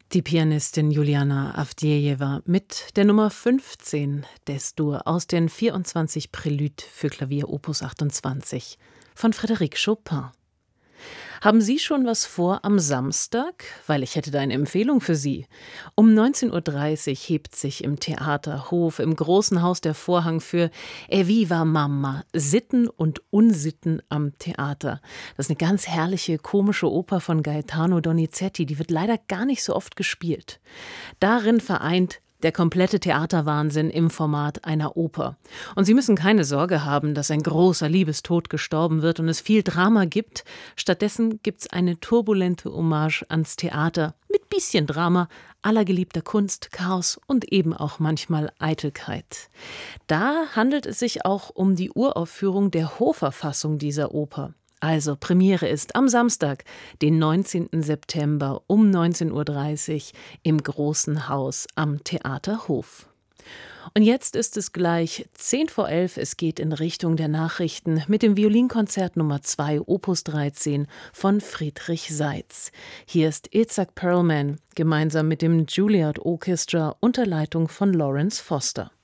Die Pianistin Juliana Avdejewa mit der Nummer 15 des-Dur aus den 24 Préludes für Klavier Opus 28 von Frédéric Chopin. Haben Sie schon was vor am Samstag? Weil ich hätte da eine Empfehlung für Sie. Um 19:30 Uhr hebt sich im Theaterhof im Großen Haus der Vorhang für Evviva Mamma, Sitten und Unsitten am Theater. Das ist eine ganz herrliche, komische Oper von Gaetano Donizetti, die wird leider gar nicht so oft gespielt. Darin vereint der komplette Theaterwahnsinn im Format einer Oper. Und Sie müssen keine Sorge haben, dass ein großer Liebestod gestorben wird und es viel Drama gibt. Stattdessen gibt's eine turbulente Hommage ans Theater mit bisschen Drama, allergeliebter Kunst, Chaos und eben auch manchmal Eitelkeit. Da handelt es sich auch um die Uraufführung der Hofer-Fassung dieser Oper. Also, Premiere ist am Samstag, den 19. September um 19:30 Uhr im Großen Haus am Theaterhof. Und jetzt ist es gleich 10:11 Uhr. Es geht in Richtung der Nachrichten mit dem Violinkonzert Nummer 2, Opus 13 von Friedrich Seitz. Hier ist Itzhak Perlman gemeinsam mit dem Juilliard Orchestra unter Leitung von Lawrence Foster.